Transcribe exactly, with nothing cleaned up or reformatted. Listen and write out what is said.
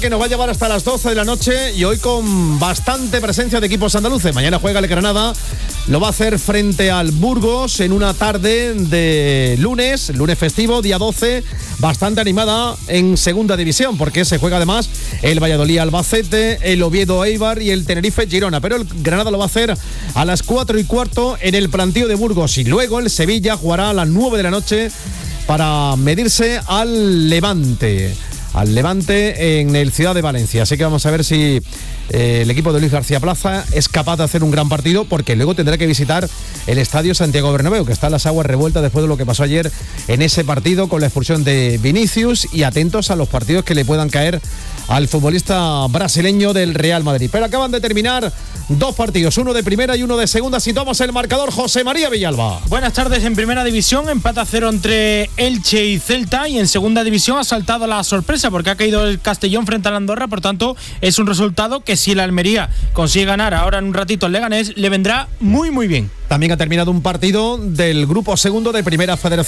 Que nos va a llevar hasta las doce de la noche y hoy con bastante presencia de equipos andaluces. Mañana juega el Granada, lo va a hacer frente al Burgos en una tarde de lunes, lunes festivo, día doce, bastante animada en segunda división, porque se juega además el Valladolid Albacete, el Oviedo Eibar y el Tenerife Girona, pero el Granada lo va a hacer a las cuatro y cuarto en el plantío de Burgos y luego el Sevilla jugará a las nueve de la noche para medirse al Levante. al Levante en el Ciudad de Valencia. Así que vamos a ver si eh, el equipo de Luis García Plaza es capaz de hacer un gran partido, porque luego tendrá que visitar el Estadio Santiago Bernabéu, que está en las aguas revueltas después de lo que pasó ayer en ese partido con la expulsión de Vinicius, y atentos a los partidos que le puedan caer al futbolista brasileño del Real Madrid. Pero acaban de terminar dos partidos, uno de primera y uno de segunda. Situamos el marcador, José María Villalba. Buenas tardes. En primera división, empate a cero entre Elche y Celta, y en segunda división ha saltado la sorpresa porque ha caído el Castellón frente al Andorra. Por tanto, es un resultado que si la Almería consigue ganar ahora en un ratito al Leganés, le vendrá muy muy bien. También ha terminado un partido del grupo segundo de Primera Federación